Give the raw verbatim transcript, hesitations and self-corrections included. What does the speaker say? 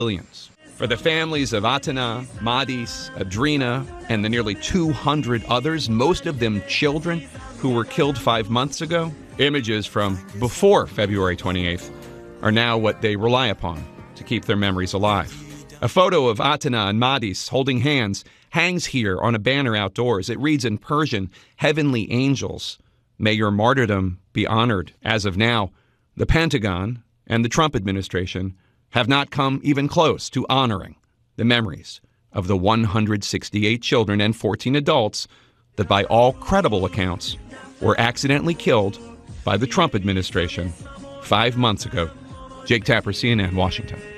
civilians. For the families of Atena, Madis, Adrina, and the nearly two hundred others, most of them children, who were killed five months ago, images from before February twenty-eighth are now what they rely upon to keep their memories alive. A photo of Atena and Madis holding hands hangs here on a banner outdoors. It reads in Persian, "Heavenly angels, may your martyrdom be honored." As of now, the Pentagon and the Trump administration have not come even close to honoring the memories of the one hundred sixty-eight children and fourteen adults that, by all credible accounts, were accidentally killed by the Trump administration five months ago. Jake Tapper, C N N, Washington.